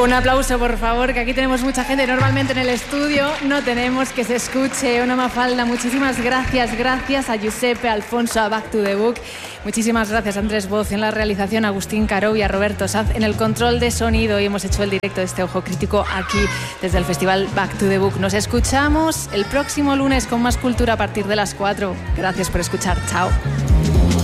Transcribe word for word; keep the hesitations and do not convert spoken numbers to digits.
Un aplauso, por favor, que aquí tenemos mucha gente. Normalmente en el estudio no tenemos que se escuche una Mafalda. Muchísimas gracias, gracias a Giuseppe, a Alfonso, a Back to the Book. Muchísimas gracias a Andrés Boz en la realización, a Agustín Caró y a Roberto Saz en el control de sonido. Y hemos hecho el directo de este Ojo Crítico aquí desde el festival Back to the Book. Nos escuchamos el próximo lunes con más cultura a partir de las cuatro. Gracias por escuchar. Chao.